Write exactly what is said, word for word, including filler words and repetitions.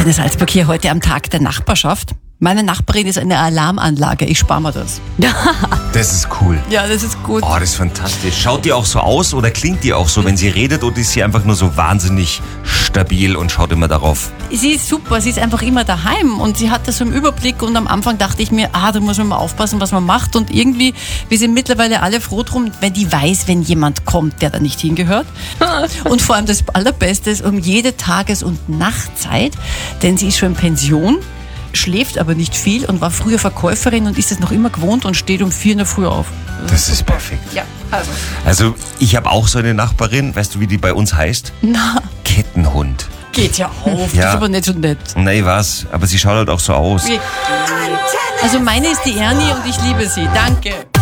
Antenne Salzburg hier heute am Tag der Nachbarschaft. Meine Nachbarin ist eine Alarmanlage, ich spare mir das. Das ist cool. Ja, das ist gut. Oh, das ist fantastisch. Schaut die auch so aus oder klingt die auch so, wenn sie redet, oder ist sie einfach nur so wahnsinnig stabil und schaut immer darauf? Sie ist super, sie ist einfach immer daheim und sie hat das so im Überblick und am Anfang dachte ich mir, ah, da muss man mal aufpassen, was man macht, und irgendwie, wir sind mittlerweile alle froh drum, wenn die weiß, wenn jemand kommt, der da nicht hingehört. Und vor allem das Allerbeste ist um jede Tages- und Nachtzeit, denn sie ist schon in Pension, schläft aber nicht viel und war früher Verkäuferin und ist es noch immer gewohnt und steht um vier in der Früh auf. Das ist perfekt. Ja, also. Also, ich habe auch so eine Nachbarin, weißt du, wie die bei uns heißt? Na, Kettenhund. geht ja auf, Ja. das ist aber nicht so nett. Nein, was? Aber sie schaut halt auch so aus. Also meine ist die Ernie und ich liebe sie. Danke.